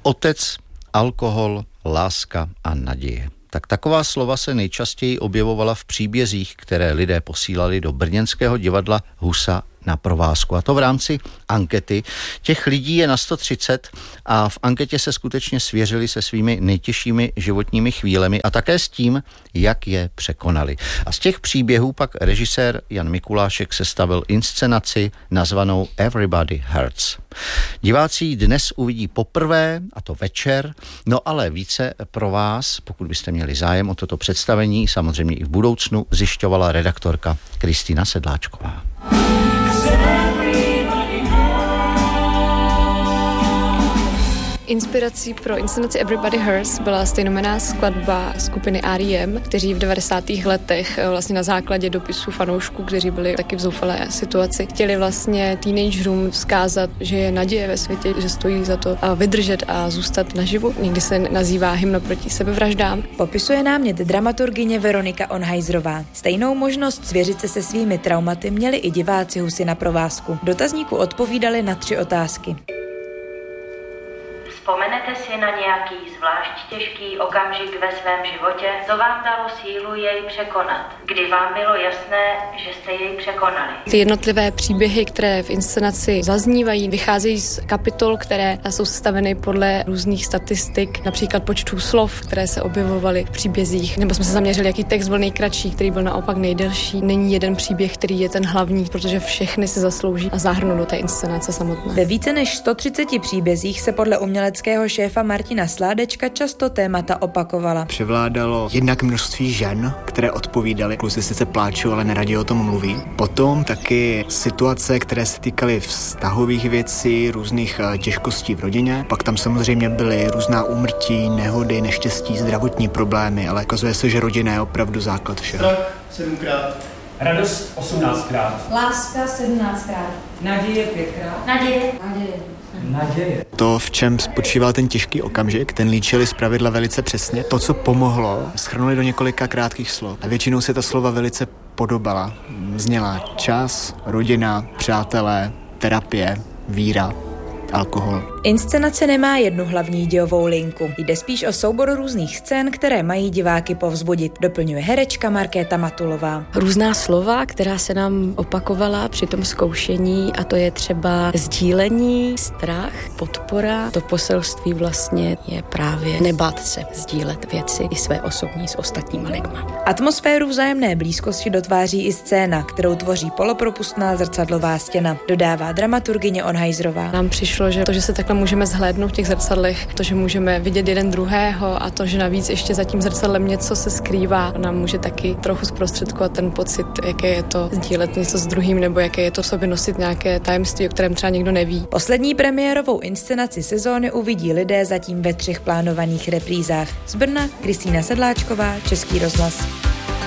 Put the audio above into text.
Otec, alkohol, láska a naděje. Tak taková slova se nejčastěji objevovala v příbězích, které lidé posílali do brněnského divadla Husa na provázku. A to v rámci ankety. Těch lidí je na 130 a v anketě se skutečně svěřili se svými nejtěžšími životními chvílemi a také s tím, jak je překonali. A z těch příběhů pak režisér Jan Mikulášek sestavil inscenaci nazvanou Everybody Hurts. Diváci ji dnes uvidí poprvé, a to večer, no ale více pro vás, pokud byste měli zájem o toto představení, samozřejmě i v budoucnu, zjišťovala redaktorka Kristýna Sedláčková. Inspirací pro inscenaci Everybody Hurts byla stejnojmenná skladba skupiny R.E.M., kteří v 90. letech vlastně na základě dopisů fanoušků, kteří byli taky v zoufalé situaci, chtěli vlastně teenagerům vzkázat, že je naděje ve světě, že stojí za to a vydržet a zůstat naživu. Někdy se nazývá hymna proti sebevraždám. Popisuje námět dramaturgyně Veronika Onhajzrová. Stejnou možnost svěřit se se svými traumaty měli i diváci Husy na provázku. Dotazníku odpovídali na 3 otázky. Vzpomenete si na nějaký zvlášť těžký okamžik ve svém životě, co vám dalo sílu jej překonat? Kdy vám bylo jasné, že jste jej překonali? Ty jednotlivé příběhy, které v inscenaci zaznívají, vycházejí z kapitol, které jsou sestaveny podle různých statistik, například počtu slov, které se objevovaly v příbězích, nebo jsme se zaměřili, jaký text byl nejkratší, který byl naopak nejdelší. Není jeden příběh, který je ten hlavní, protože všechny se zaslouží a zahrnou do té inscenace samotné. Ve více než 130 příbězích se podle uměleckého šéfa Martina Sládečka často témata opakovala. Převládalo jednak množství žen, které odpovídaly. Kluci sice pláčou, ale neradi o tom mluví. Potom taky situace, které se týkaly vztahových věcí, různých těžkostí v rodině. Pak tam samozřejmě byly různá úmrtí, nehody, neštěstí, zdravotní problémy, ale ukazuje se, že rodina je opravdu základ všeho. Strach 7krát. Radost 18krát. Láska 17krát. Naděje 5krát. Naděje. To, v čem spočíval ten těžký okamžik, ten líčili zpravidla velice přesně. To, co pomohlo, shrnuli do několika krátkých slov. A většinou se ta slova velice podobala. Zněla čas, rodina, přátelé, terapie, víra, alkohol. Inscenace nemá jednu hlavní dějovou linku. Jde spíš o soubor různých scén, které mají diváky povzbudit. Doplňuje herečka Markéta Matulová. Různá slova, která se nám opakovala při tom zkoušení, a to je třeba sdílení, strach, podpora. To poselství vlastně je právě nebát se sdílet věci i své osobní s ostatníma lidma. Atmosféru vzájemné blízkosti dotváří i scéna, kterou tvoří polopropustná zrcadlová stěna, dodává dramaturgyně Onhajzrová. Nám přišlo, že to, že se takhle můžeme zhlédnout v těch zrcadlech, to, že můžeme vidět jeden druhého a to, že navíc ještě za tím zrcadlem něco se skrývá, nám může taky trochu zprostředkovat ten pocit, jaké je to sdílet něco s druhým, nebo jaké je to v sobě nosit nějaké tajemství, o kterém třeba někdo neví. Poslední premiérovou inscenaci sezóny uvidí lidé zatím ve 3 plánovaných reprízách. Z Brna Kristýna Sedláčková, Český rozhlas.